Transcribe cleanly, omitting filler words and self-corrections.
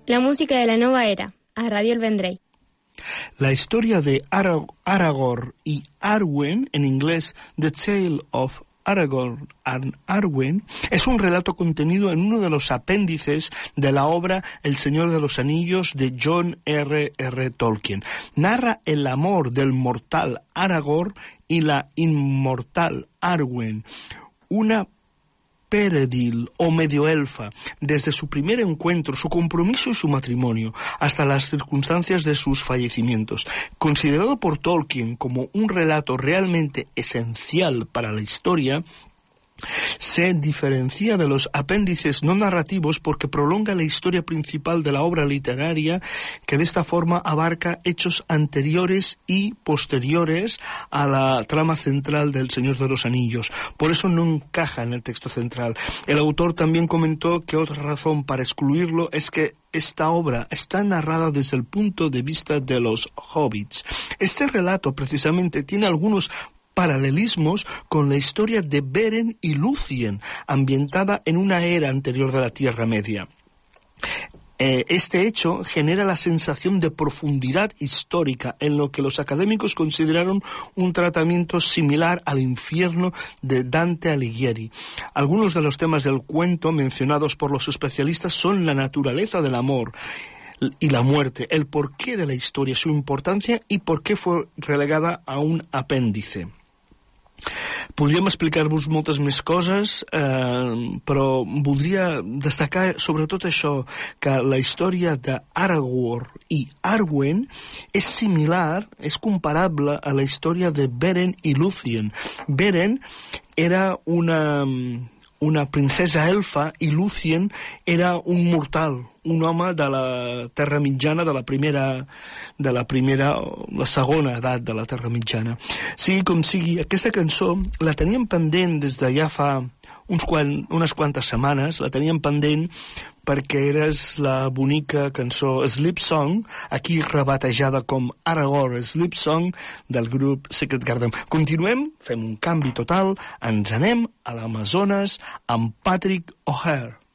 La música de la nova era, a Radio El Vendrell. La historia de Aragorn y Arwen, en inglés The Tale of Aragorn and Arwen, es un relato contenido en uno de los apéndices de la obra El Señor de los Anillos de John R.R. Tolkien. Narra el amor del mortal Aragorn y la inmortal Arwen, una Peredil o medioelfa, desde su primer encuentro, su compromiso y su matrimonio, hasta las circunstancias de sus fallecimientos. Considerado por Tolkien como un relato realmente esencial para la historia, se diferencia de los apéndices no narrativos porque prolonga la historia principal de la obra literaria, que de esta forma abarca hechos anteriores y posteriores a la trama central del Señor de los Anillos. Por eso no encaja en el texto central. El autor también comentó que otra razón para excluirlo es que esta obra está narrada desde el punto de vista de los hobbits. Este relato precisamente tiene algunos paralelismos con la historia de Beren y Lúthien, ambientada en una era anterior de la Tierra Media. Este hecho genera la sensación de profundidad histórica en lo que los académicos consideraron un tratamiento similar al infierno de Dante Alighieri. Algunos de los temas del cuento mencionados por los especialistas son la naturaleza del amor y la muerte, el porqué de la historia, su importancia y por qué fue relegada a un apèndice. Podríem explicar-vos moltes més coses, però voldria destacar sobretot això, que la història d'Aragorn i Arwen és similar, és comparable a la història de Beren i Lúthien. Beren era una princesa elfa i Lúthien era un mortal, un home de la Terra Mitjana, de la segona edat de la Terra Mitjana. Sigui com sigui, aquesta cançó la teníem pendent des de ja fa unes quantes setmanes, la teníem pendent perquè eres la bonica cançó Sleep Song, aquí rebatejada com Aragorn Sleep Song, del grup Secret Garden. Continuem, fem un canvi total, ens anem a l'Amazones amb Patrick O'Hare.